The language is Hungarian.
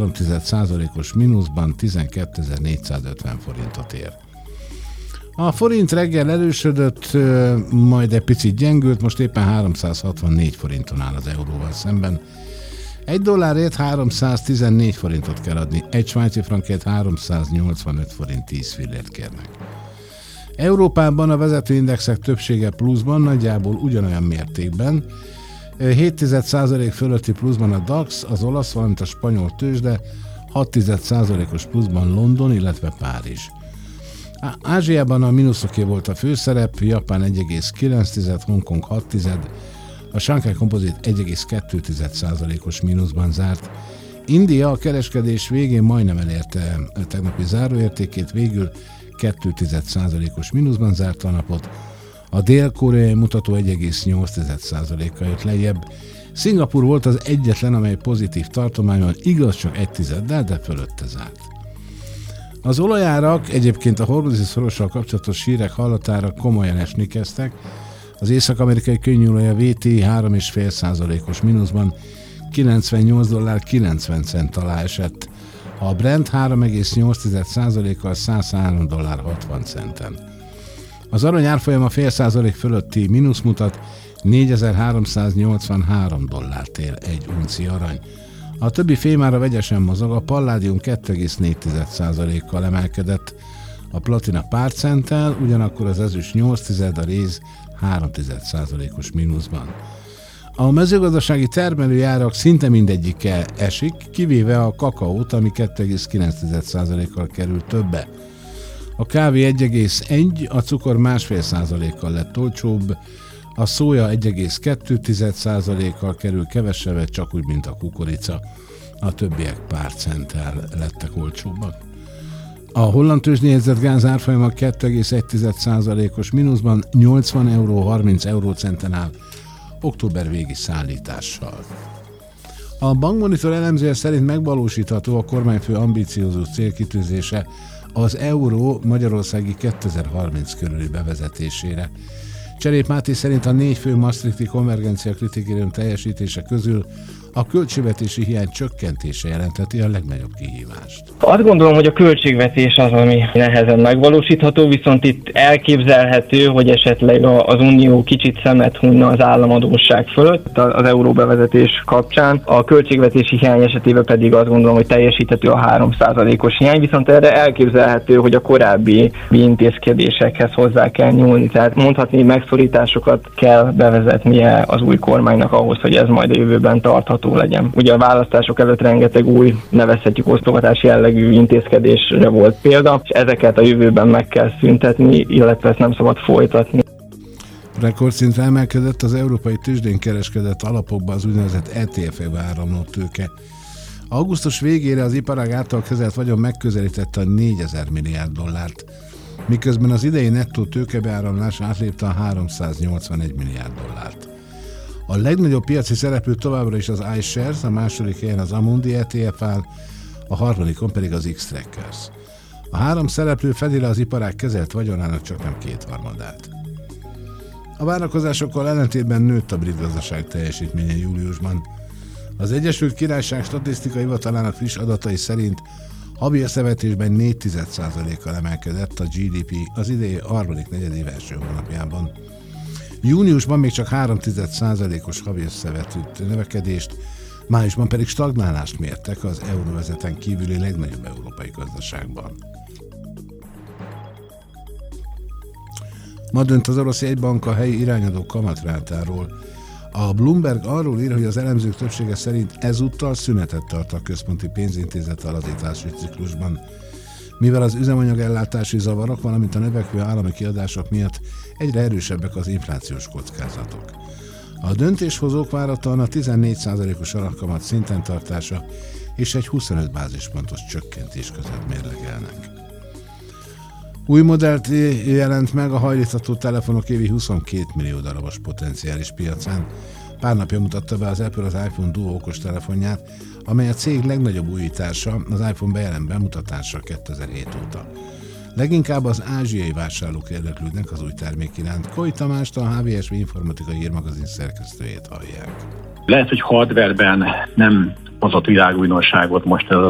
0,3%-os mínuszban 12.450 forintot ér. A forint reggel erősödött, majd egy picit gyengült, most éppen 364 forinton áll az euróval szemben. Egy dollárért 314 forintot kell adni, egy svájci frankért 385 forint 10 fillért kérnek. Európában a vezető indexek többsége pluszban, nagyjából ugyanolyan mértékben. 0,7% fölötti pluszban a DAX, az olasz, valamint a spanyol tőzsde, 0,6%-os pluszban London, illetve Párizs. Ázsiában a mínuszoké volt a főszerep, Japán 1,9, Hongkong 6, a Shanghai Composite 1,2%-os mínuszban zárt. India a kereskedés végén majdnem elérte a tegnapi záróértékét, végül 0,2%-os mínuszban zárta a napot. A dél-koreai mutató 1,8%-kal jött lejjebb. Szingapúr volt az egyetlen, amely pozitív tartományon, igaz csak 1%, de fölötte zárt. Az olajárak egyébként a Hormuzi szorossal kapcsolatos hírek hallatára komolyan esni kezdtek. Az észak-amerikai könnyűolaj VT 3,5%-os mínuszban $98.90 alá esett. A Brent 3,8%-kal $103.60. Az arany árfolyama 0,5% fölötti mínusz mutat, $4.383 ér egy unci arany. A többi fémára vegyesen mozog, a palládium 2,4%-kal emelkedett, a platina pár centtel, ugyanakkor az ezüst 0,8, a réz 3,1%-os mínuszban. A mezőgazdasági termelőjárak szinte mindegyike esik, kivéve a kakaót, ami 2,9%-kal került többe. A kávé 1,1, a cukor 1,5%-kal lett olcsóbb, a szója 1,2%-kal kerül kevesebbet, csak úgy, mint a kukorica. A többiek pár centtel lettek olcsóbbak. A holland tőzsdén jegyzett gáz árfolyama 2,1%-os mínuszban 80,30 eurócenten áll, október végi szállítással. A bankmonitor elemzője szerint megvalósítható a kormányfő ambiciózus célkitűzése az euró magyarországi 2030 körüli bevezetésére. Cserép Máté szerint a 4 fő maastrichti konvergencia kritérium teljesítése közül a költségvetési hiány csökkentése jelentheti a legnagyobb kihívást. Azt gondolom, hogy a költségvetés az, ami nehezen megvalósítható, viszont itt elképzelhető, hogy esetleg az Unió kicsit szemet hunna az államadósság fölött az euróbevezetés kapcsán. A költségvetési hiány esetében pedig azt gondolom, hogy teljesíthető a 3%-os hiány, viszont erre elképzelhető, hogy a korábbi intézkedésekhez hozzá kell nyúlni. Tehát mondhatni, megszorításokat kell bevezetnie az új kormánynak ahhoz, hogy ez majd a jövőben tartható legyen. Ugye a választások előtt rengeteg új, nevezhetjük osztogatási jellegű intézkedésre volt példa, és ezeket a jövőben meg kell szüntetni, illetve ezt nem szabad folytatni. Rekordszintre emelkedett az európai tőzsdén kereskedett alapokba az úgynevezett ETF-ekbe áramló tőke. Augusztus végére az iparág által kezelt vagyon megközelítette a 4000 milliárd dollárt, miközben az idei nettó tőkebeáramlás átlépte a 381 milliárd dollárt. A legnagyobb piaci szereplő továbbra is az iShares, a második helyen az Amundi ETF áll, a harmadikon pedig az X-Trackers. A 3 szereplő fedi le az iparág kezelt vagyonának csaknem 2/3. A várakozásokkal ellentétben nőtt a brit gazdaság teljesítménye júliusban. Az Egyesült Királyság statisztikai hivatalának friss adatai szerint havi összevetésben 0,4%-kal emelkedett a GDP az idei harmadik negyedév első hónapjában. Júniusban még csak 0,3%-os havi összevetett növekedést, májusban pedig stagnálást mértek az euróvezeten kívüli legnagyobb európai gazdaságban. Ma dönt az orosz jegybank a helyi irányadó kamatrátáról. A Bloomberg arról ír, hogy az elemzők többsége szerint ezúttal szünetet tart a központi pénzintézet a lazítási ciklusban. Mivel az üzemanyagellátási zavarok, valamint a növekvő állami kiadások miatt egyre erősebbek az inflációs kockázatok. A döntéshozók várhatóan a 14%-os alapkamat szinten tartása és egy 25 bázispontos csökkentés között mérlegelnek. Új modellt jelent meg a hajlítható telefonok évi 22 millió darabos potenciális piacán. Pár napja mutatta be az Apple az iPhone Duo okostelefonját, amely a cég legnagyobb újítása, az iPhone bejelent bemutatása 2007 óta. Leginkább az ázsiai vásárlók érdeklődnek az új termék iránt. Koi Tamást, a HVSV informatikai hírmagazin szerkesztőjét hallják. Lehet, hogy hardwareben nem hozott világújdonságot most ez